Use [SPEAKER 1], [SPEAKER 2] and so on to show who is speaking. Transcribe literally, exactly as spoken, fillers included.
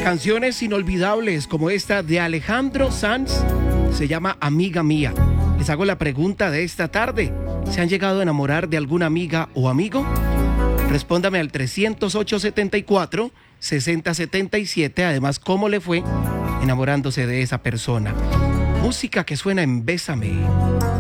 [SPEAKER 1] Canciones inolvidables como esta de Alejandro Sanz, se llama Amiga Mía. Les hago la pregunta de esta tarde. ¿Se han llegado a enamorar de alguna amiga o amigo? Respóndame al trescientos ocho, setenta y cuatro, sesenta, setenta y siete. Además, ¿cómo le fue enamorándose de esa persona? Música que suena en Bésame.